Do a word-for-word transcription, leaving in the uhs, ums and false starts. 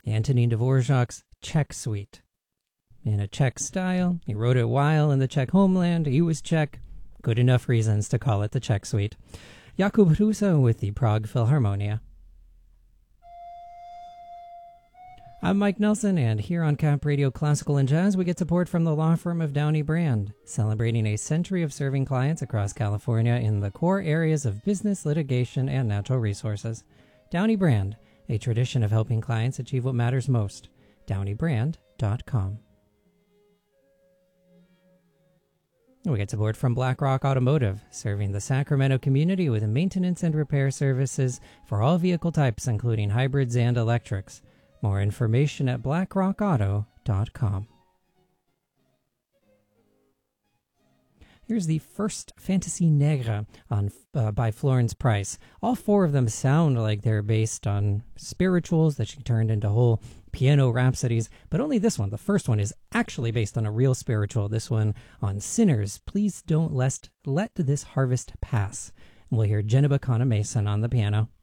Antonin Dvorak's Czech Suite. In a Czech style, he wrote it while in the Czech homeland. He was Czech. Good enough reasons to call it the Czech Suite. Jakub Hrusa with the Prague Philharmonia. I'm Mike Nelson, and here on Cap Radio Classical and Jazz, we get support from the law firm of Downey Brand, celebrating a century of serving clients across California in the core areas of business, litigation, and natural resources. Downey Brand, a tradition of helping clients achieve what matters most. downey brand dot com. We get support from BlackRock Automotive, serving the Sacramento community with maintenance and repair services for all vehicle types, including hybrids and electrics. More information at black rock auto dot com. Here's the first Fantasy Negre on, uh, by Florence Price. All four of them sound like they're based on spirituals that she turned into whole piano rhapsodies, but only this one, the first one, is actually based on a real spiritual. This one on Sinners, Please Don't Let, let This Harvest Pass. And we'll hear Jenna Bacana Mason on the piano.